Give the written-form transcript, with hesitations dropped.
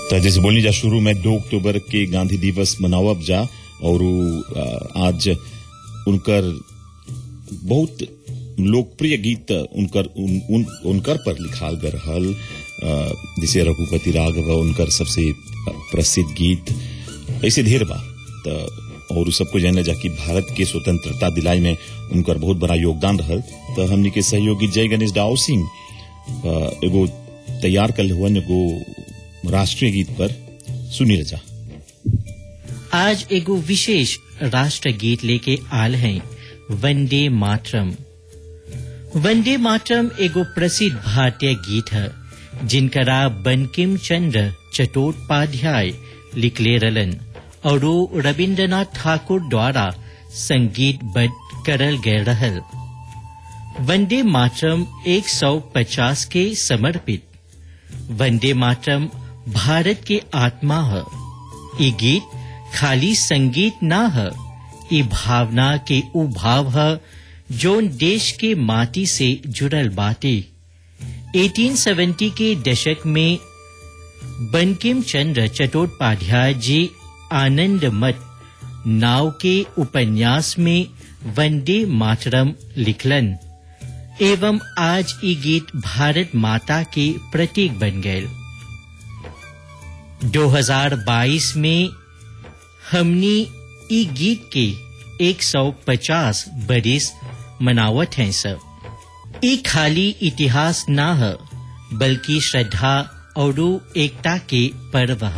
तो जैसे बोलनी जा शुरू में 2 अक्टूबर के गांधी दिवस मनावब जा और आज उनकर बहुत लोकप्रिय गीत उनकर पर लिखाल गए रहल, जैसे रघुपति राघव उनकर सबसे प्रसिद्ध गीत, ऐसे ढेर बा। और सबको जानना जा कि भारत के स्वतंत्रता दिलाई में उनकर बहुत बड़ा योगदान रहल। तो हमनी के सहयोगी जय गणेश डाव सिंह एगो तैयार कर हुआ एगो राष्ट्रीय गीत पर सुनी रजा। आज एगो विशेष राष्ट्र गीत लेके आल हैं, वंदे मातरम। वंदे मातरम एगो प्रसिद्ध भारतीय गीत है जिनकरा बंकिम चंद्र चट्टोपाध्याय लिखले रलन और रविंद्रनाथ ठाकुर द्वारा संगीतबद्ध करल गए रहल। वंदे मातरम 150 के समर्पित वंदे मातरम भारत के आत्मा है। ये गीत खाली संगीत ना है, ये भावना के उभाव है जोन देश के माटी से जुड़ल बाटे। 1870 के दशक में बंकिम चंद्र चट्टोपाध्याय जी आनंद मठ नाव के उपन्यास में वंदे मातरम लिखलन एवं आज ये गीत भारत माता के प्रतीक बन गए। 2022 में हमनी ई गीत के 150 बरिस मनावत हैं सब। ई खाली इतिहास ना है बल्कि श्रद्धा और एकता के पर्व है।